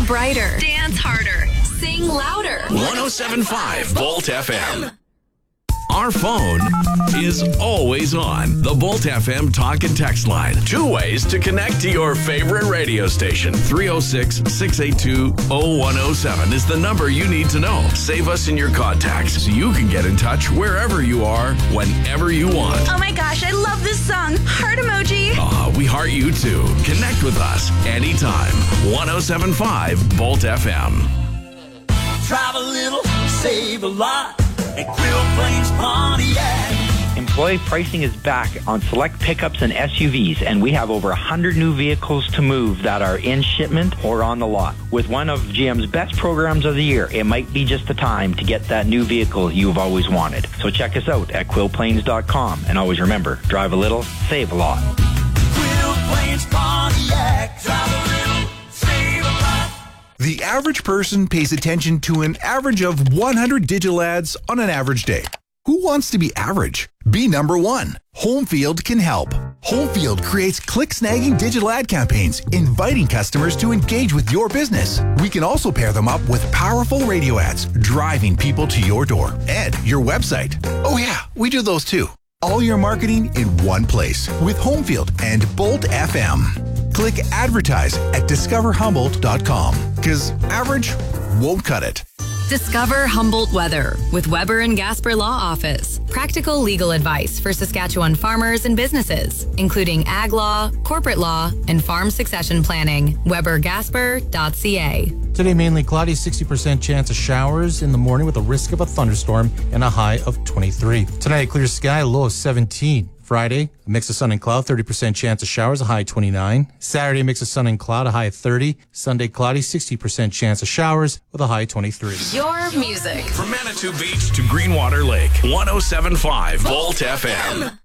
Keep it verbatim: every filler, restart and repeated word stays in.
Smile brighter. Dance harder. Sing louder. one oh seven point five Volt F M. Our phone is always on. The Volt F M talk and text line. Two ways to connect to your favorite radio station. three oh six, six eight two, oh one oh seven is the number you need to know. Save us in your contacts so you can get in touch wherever you are, whenever you want. Oh my gosh, I love this song. Heart emoji. Ah, we heart you too. Connect with us anytime. one oh seven point five Volt F M. Drive a little, save a lot. At Quill Plains Pontiac. Employee pricing is back on select pickups and S U Vs, and we have over one hundred new vehicles to move that are in shipment or on the lot. With one of G M's best programs of the year, it might be just the time to get that new vehicle you've always wanted. So check us out at quill plains dot com, and always remember, drive a little, save a lot. Quill Plains Pontiac. Drive a little, save a lot. The average person pays attention to an average of one hundred digital ads on an average day. Who wants to be average? Be number one. Homefield can help. Homefield creates click-snagging digital ad campaigns, inviting customers to engage with your business. We can also pair them up with powerful radio ads, driving people to your door and your website. Oh yeah, we do those too. All your marketing in one place with Homefield and Bolt F M. Click advertise at discover humboldt dot com because average won't cut it. Discover Humboldt Weather with Weber and Gasper Law Office. Practical legal advice for Saskatchewan farmers and businesses, including ag law, corporate law, and farm succession planning. weber gasper dot c a. Today, mainly cloudy, sixty percent chance of showers in the morning with a risk of a thunderstorm and a high of twenty-three. Tonight, clear sky, low of seventeen. Friday, a mix of sun and cloud, thirty percent chance of showers, a high twenty-nine. Saturday, mix of sun and cloud, a high of thirty. Sunday, cloudy, sixty percent chance of showers with a high twenty-three. Your music. From Manitou Beach to Greenwater Lake, one oh seven point five Volt F M.